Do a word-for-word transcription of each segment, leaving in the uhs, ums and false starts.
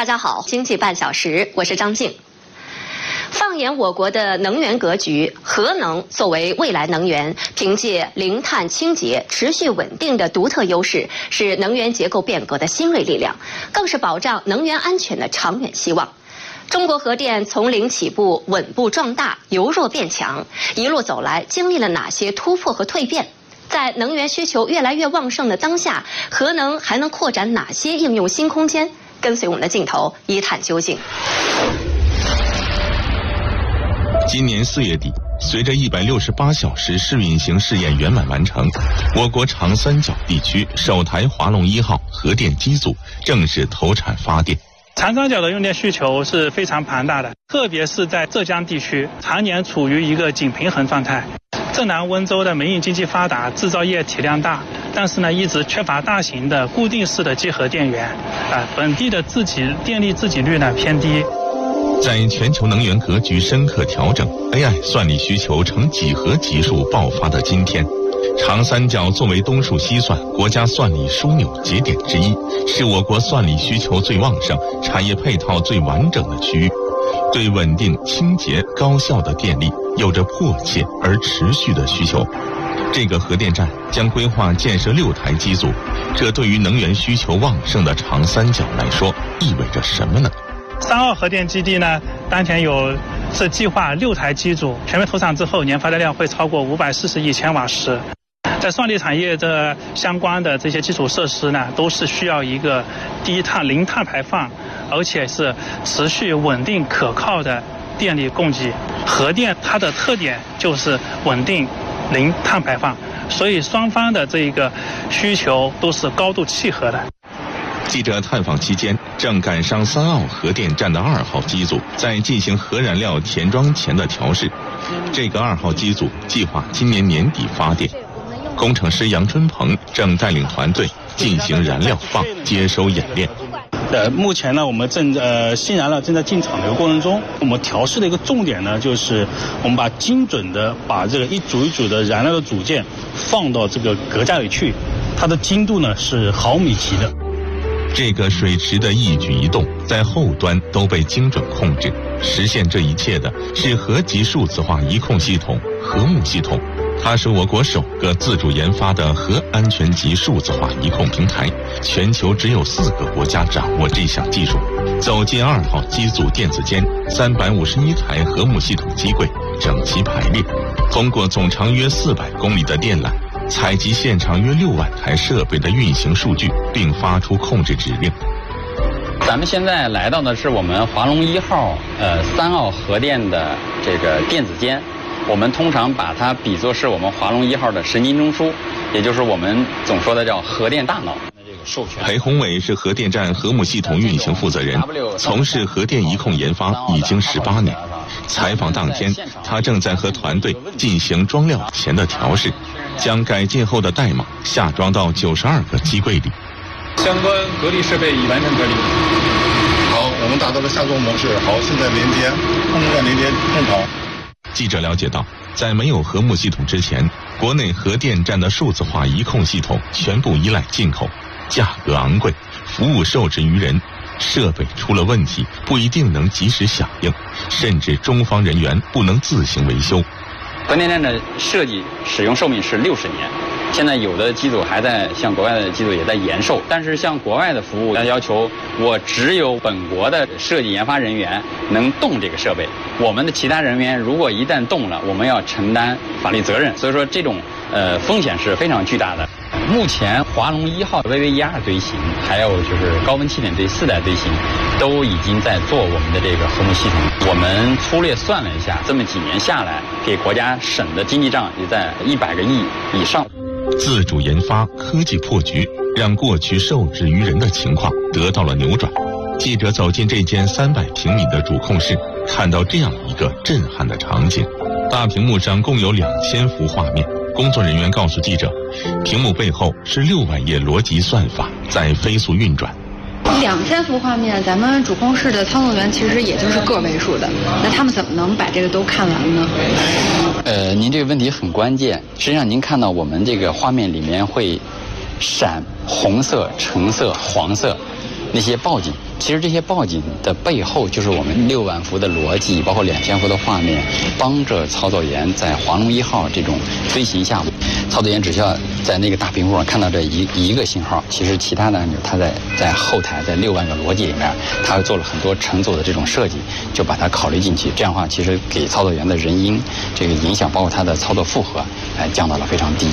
大家好，经济半小时，我是张静。放眼我国的能源格局，核能作为未来能源，凭借零碳、清洁、持续稳定的独特优势，是能源结构变革的新锐力量，更是保障能源安全的长远希望。中国核电从零起步，稳步壮大，由弱变强，一路走来，经历了哪些突破和蜕变？在能源需求越来越旺盛的当下，核能还能扩展哪些应用新空间？跟随我们的镜头一探究竟。 今年四月底，随着一百六十八小时试运行试验圆满完成，我国长三角地区首台华龙一号核电机组正式投产发电。 长三角的用电需求是非常庞大的，特别是在浙江地区，常年处于一个紧平衡状态。浙南温州的民营经济发达，制造业体量大，但是呢，一直缺乏大型的固定式的集合电源，啊，本地的自给电力自给率呢偏低。 在全球能源格局深刻调整 ，A I 算力需求呈几何级数爆发的今天，长三角作为东数西算国家算力枢纽节点之一，是我国算力需求最旺盛、产业配套最完整的区域，对稳定、清洁、高效的电力有着迫切而持续的需求。这个核电站将规划建设六台机组，这对于能源需求旺盛的长三角来说意味着什么呢？ 三号核电基地呢，当前有是计划六台机组，全面投产之后，年发电量会超过五百四十亿千瓦时。在算力产业的相关的这些基础设施呢，都是需要一个低碳、零碳排放，而且是持续稳定可靠的电力供给。核电它的特点就是稳定、零碳排放，所以双方的这个需求都是高度契合的。 记者探访期间，正赶上三澳核电站的二号机组在进行核燃料填装前的调试。这个二号机组计划今年年底发电。工程师杨春鹏正带领团队进行燃料棒接收演练。 呃，目前呢，我们正呃新燃料正在进场的一个过程中，我们调试的一个重点呢，就是我们把精准的把这个一组一组的燃料的组件放到这个隔架里去，它的精度呢是毫米级的。 这个水池的一举一动在后端都被精准控制，实现这一切的是核级数字化仪控系统核木系统。它是我国首个自主研发的核安全级数字化仪控平台，全球只有四个国家掌握这项技术。走进二号机组电子间，三百五十一台核木系统机柜整齐排列，通过总长约四百公里的电缆，采集现场约六万台设备的运行数据，并发出控制指令。 咱们现在来到的是我们华龙一号呃三澳核电的这个电子间。我们通常把它比作是我们华龙一号的神经中枢，也就是我们总说的叫核电大脑。 裴宏伟是核电站核木系统运行负责人，从事核电仪控研发已经十八年。采访当天，他正在和团队进行装料前的调试，将改进后的代码下装到九十二个机柜里。 相关隔离设备已完成隔离。好，我们达到了下装模式。好，现在连接，控制站连接正常。 记者了解到，在没有核木系统之前，国内核电站的数字化仪控系统全部依赖进口，价格昂贵，服务受制于人，设备出了问题不一定能及时响应，甚至中方人员不能自行维修。 核电站的设计使用寿命是六十年，现在有的机组还在，像国外的机组也在延寿，但是像国外的服务要求我只有本国的设计研发人员能动这个设备，我们的其他人员如果一旦动了，我们要承担法律责任，所以说这种呃风险是非常巨大的。目前华龙一号 V V 一二 堆型，还有就是高温气点堆四代堆型，都已经在做我们的这个核木系统。我们粗略算了一下，这么几年下来，给国家省的经济账也在一百个亿以上。 自主研发、科技破局，让过去受制于人的情况得到了扭转。记者走进这间三百平米的主控室，看到这样一个震撼的场景：大屏幕上共有两千幅画面。工作人员告诉记者，屏幕背后是六万页逻辑算法在飞速运转。 两千幅画面，咱们主控室的操作员其实也就是个位数的，那他们怎么能把这个都看完呢？ 呃，您这个问题很关键。实际上，您看到我们这个画面里面会闪红色、橙色、黄色那些报警， 其实这些报警的背后，就是我们六万伏的逻辑，包括两千伏的画面，帮着操作员在华龙一号这种飞行项目，操作员只需要在那个大屏幕上看到这一一个信号，其实其他的按钮，它在在后台在六万个逻辑里面，它做了很多乘组的这种设计，就把它考虑进去。这样的话，其实给操作员的人因这个影响，包括它的操作负荷，哎，降到了非常低。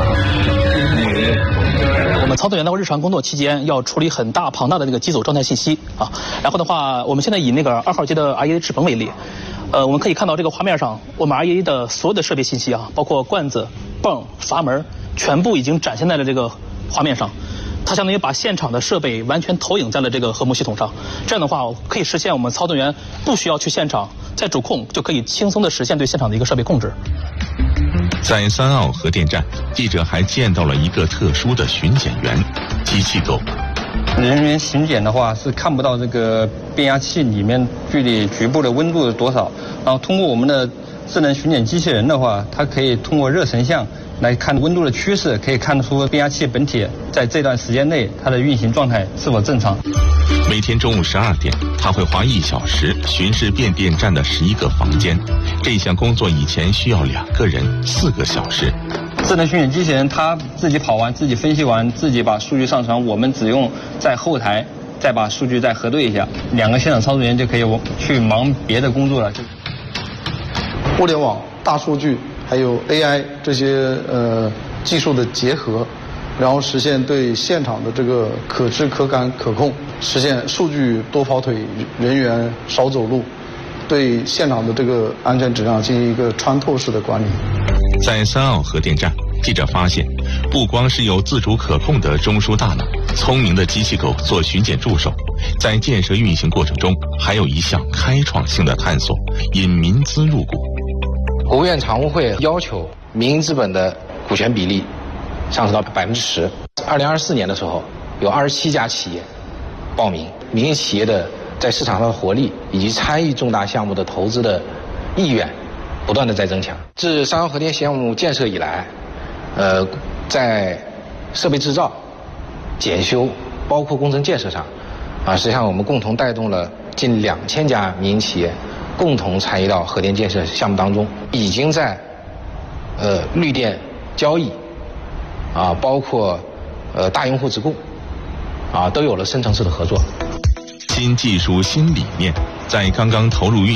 我们操作员在日常工作期间要处理很大庞大的这个机组状态信息啊，然后的话，我们现在以那个二号机的 R E A 纸泵为例，呃，我们可以看到这个画面上，我们 R E A 的所有的设备信息啊，包括罐子、泵、阀门，全部已经展现在了这个画面上。它相当于把现场的设备完全投影在了这个和睦系统上，这样的话可以实现我们操作员不需要去现场，在主控就可以轻松的实现对现场的一个设备控制。 在三澳核电站，记者还见到了一个特殊的巡检员——机器狗。 人员巡检的话是看不到这个变压器里面具体局部的温度是多少，然后通过我们的智能巡检机器人的话，它可以通过热成像来看温度的趋势，可以看出变压器本体在这段时间内它的运行状态是否正常。 每天中午十二点，他会花一小时巡视变电站的十一个房间。这项工作以前需要两个人，四个小时。 智能巡检机器人它自己跑完，自己分析完，自己把数据上传，我们只用在后台再把数据再核对一下，两个现场操作员就可以去忙别的工作了。 互联网、大数据还有 A I 这些呃技术的结合，然后实现对现场的这个可知、可感、可控，实现数据多跑腿，人员少走路，对现场的这个安全质量进行一个穿透式的管理。 在三澳核电站，记者发现，不光是有自主可控的中枢大脑，聪明的机器狗做巡检助手，在建设运行过程中，还有一项开创性的探索：引民资入股。 国务院常务会要求民营资本的股权比例上升到百分之十。二零二四年的时候，有二十七家企业报名，民营企业的在市场上的活力以及参与重大项目的投资的意愿，不断的在增强。自三澳核电项目建设以来，呃，在设备制造、检修，包括工程建设上，啊，实际上我们共同带动了近两千家民营企业共同参与到核电建设项目当中，已经在呃绿电交易啊，包括呃大用户直供啊，都有了深层次的合作。 新技术、新理念，在刚刚投入运